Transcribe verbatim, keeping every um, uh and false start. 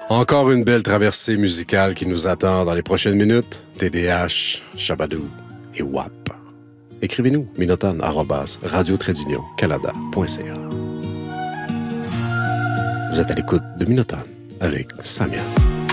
Encore une belle traversée musicale qui nous attend dans les prochaines minutes. T D H, Shabadoo et W A P. Écrivez-nous, minoton arobase radio trait d'union canada point c a. Vous êtes à l'écoute de Minoton avec Samia.